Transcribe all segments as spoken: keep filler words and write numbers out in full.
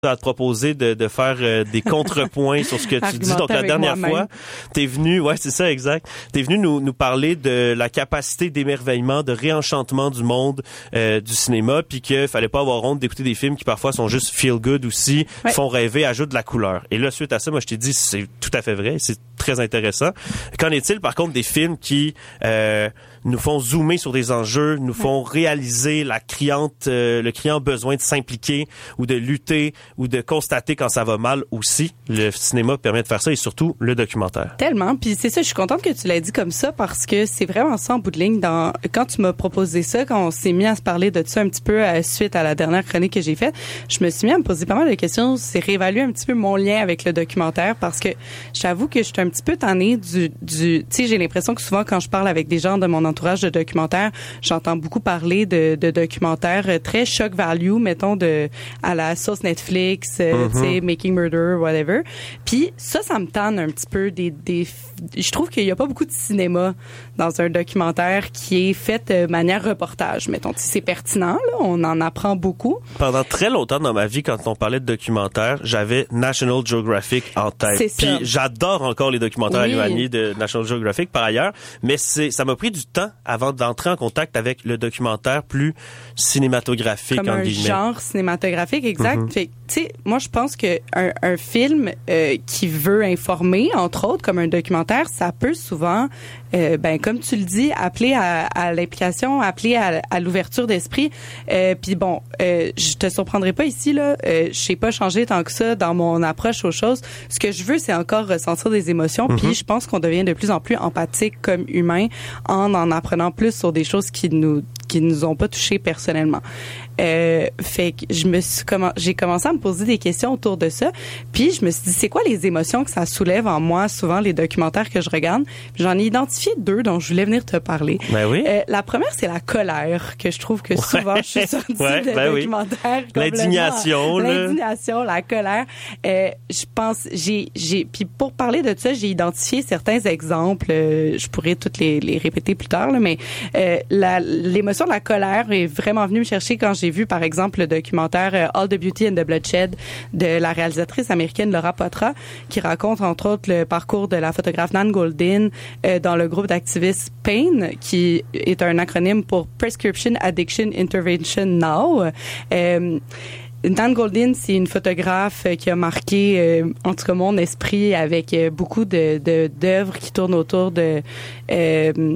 à te proposer de, de faire euh, des contrepoints sur ce que tu dis. Donc, la dernière fois, t'es venu, ouais, c'est ça, exact. T'es venu nous, nous parler de la capacité d'émerveillement, de réenchantement du monde euh, du cinéma, puis qu'il fallait pas avoir honte d'écouter des films qui parfois sont juste feel good aussi, ouais. font rêver, ajoutent de la couleur. Et là, suite à ça, moi, je t'ai dit, c'est tout à fait vrai, c'est très intéressant. Qu'en est-il, par contre, des films qui euh, nous font zoomer sur des enjeux, nous font réaliser la criante, euh, le criant besoin de s'impliquer ou de lutter ou de constater quand ça va mal aussi. Le cinéma permet de faire ça et surtout le documentaire. Tellement. Puis c'est ça, je suis contente que tu l'aies dit comme ça parce que c'est vraiment ça en bout de ligne. Dans, quand tu m'as proposé ça, quand on s'est mis à se parler de ça un petit peu à, suite à la dernière chronique que j'ai faite, je me suis mis à me poser pas mal de questions. C'est réévaluer un petit peu mon lien avec le documentaire parce que j'avoue que je suis un petit peu tannée du... du tu sais, j'ai l'impression que souvent quand je parle avec des gens de mon entourage de documentaires, j'entends beaucoup parler de, de documentaires très shock value, mettons, de à la sauce Netflix, Euh, mm-hmm. tu sais, Making Murder, whatever. Puis ça, ça me tanne un petit peu des, des, je trouve qu'il y a pas beaucoup de cinéma dans un documentaire qui est fait de manière reportage. Mettons, c'est pertinent, là, on en apprend beaucoup. Pendant très longtemps dans ma vie, quand on parlait de documentaire, j'avais National Geographic en tête. C'est ça. Puis j'adore encore les documentaires oui. éloignés de National Geographic par ailleurs, mais c'est, ça m'a pris du temps avant d'entrer en contact avec le documentaire plus cinématographique, comme en un guillemets. genre cinématographique, exact. Mm-hmm. Fait, tu sais, moi je pense que un, un film euh, qui veut informer, entre autres, comme un documentaire, ça peut souvent, euh, ben comme tu le dis, appeler à, à l'implication, appeler à, à l'ouverture d'esprit. Euh, Puis bon, euh, je te surprendrai pas ici là, euh, je sais pas changer tant que ça dans mon approche aux choses. Ce que je veux, c'est encore ressentir des émotions. Mm-hmm. Puis je pense qu'on devient de plus en plus empathique comme humain en en apprenant plus sur des choses qui nous qui nous ont pas touchés personnellement. Euh, fait que je me suis comment j'ai commencé à me poser des questions autour de ça, puis je me suis dit c'est quoi les émotions que ça soulève en moi, souvent les documentaires que je regarde. Puis j'en ai identifié deux dont je voulais venir te parler. Ben oui. Euh, la première, c'est la colère, que je trouve que souvent ouais. je suis sortie ouais, de ben documentaires. Oui. L'indignation, là. L'indignation, la colère. Euh, je pense, j'ai, j'ai, puis pour parler de ça, j'ai identifié certains exemples. Euh, je pourrais toutes les, les répéter plus tard, là, mais euh, la, l'émotion de la colère est vraiment venue me chercher quand j'ai vu, par exemple, le documentaire euh, All the Beauty and the Bloodshed de la réalisatrice américaine Laura Poitras, qui raconte entre autres le parcours de la photographe Nan Goldin euh, dans le groupe d'activistes PAIN, qui est un acronyme pour Prescription Addiction Intervention Now. Euh, Nan Goldin, c'est une photographe qui a marqué, euh, en tout cas, mon esprit avec euh, beaucoup de, de d'œuvres qui tournent autour de euh,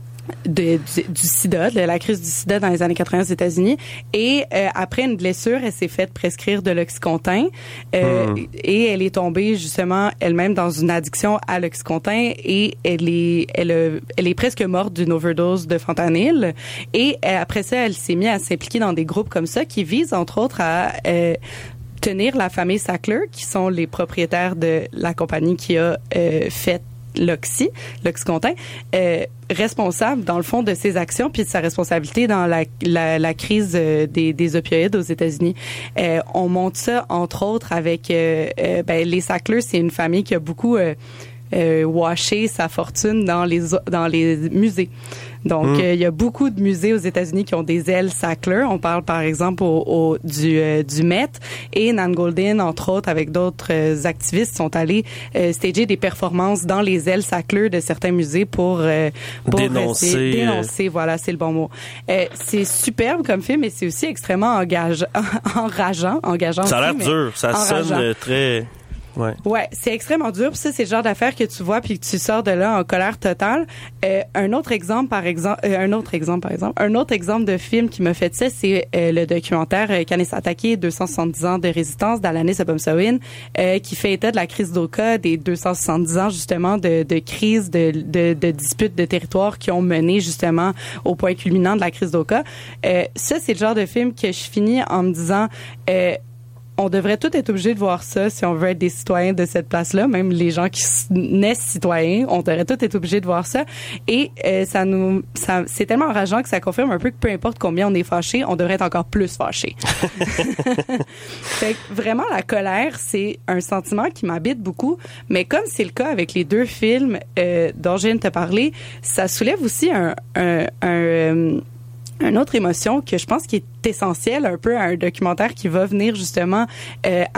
De, du, du sida, de la crise du sida dans les années quatre-vingts aux États-Unis. Et euh, après une blessure, elle s'est faite prescrire de l'Oxycontin. Euh, mmh. Et elle est tombée justement elle-même dans une addiction à l'Oxycontin et elle est, elle, a, elle est presque morte d'une overdose de fentanyl. Et euh, après ça, elle s'est mise à s'impliquer dans des groupes comme ça qui visent entre autres à euh, tenir la famille Sackler, qui sont les propriétaires de la compagnie qui a euh, fait l'Oxy, l'Oxycontin, euh, responsable dans le fond de ses actions puis de sa responsabilité dans la, la, la crise euh, des, des opioïdes aux États-Unis. Euh, on montre ça entre autres avec euh, euh, ben, les Sackler, c'est une famille qui a beaucoup euh, euh, washé sa fortune dans les dans les musées. Donc, il mmh. euh, y a beaucoup de musées aux États-Unis qui ont des ailes Sackler. On parle, par exemple, au, au, du, euh, du Met. Et Nan Goldin, entre autres, avec d'autres euh, activistes, sont allés euh, stager des performances dans les ailes Sackler de certains musées pour, euh, pour dénoncer. Euh, dénoncer, voilà, c'est le bon mot. Euh, c'est superbe comme film, mais c'est aussi extrêmement engage, enrageant. Engageant ça a l'air aussi, dur. Ça enrageant. sonne très... Ouais. Ouais, c'est extrêmement dur. Puis ça, c'est le genre d'affaires que tu vois puis que tu sors de là en colère totale. Euh, un autre exemple, par exemple, euh, un autre exemple, par exemple, un autre exemple de film qui m'a fait ça, c'est euh, le documentaire euh, Kanesatake, deux cent soixante-dix ans de résistance d'Alanis Obomsawin, euh, qui fait état de la crise d'Oka, des deux cent soixante-dix ans justement de, de crise, de, de, de disputes de territoire qui ont mené justement au point culminant de la crise d'Oka. Euh, ça, c'est le genre de film que je finis en me disant. Euh, On devrait tous être obligés de voir ça si on veut être des citoyens de cette place-là, même les gens qui naissent citoyens, on devrait tous être obligés de voir ça. Et euh, ça nous, ça, c'est tellement enrageant que ça confirme un peu que peu importe combien on est fâché, on devrait être encore plus fâché. Fait que vraiment, la colère, c'est un sentiment qui m'habite beaucoup, mais comme c'est le cas avec les deux films euh, dont je viens de te parler, ça soulève aussi un, un, un euh, une autre émotion que je pense qui est essentielle un peu à un documentaire qui va venir justement euh,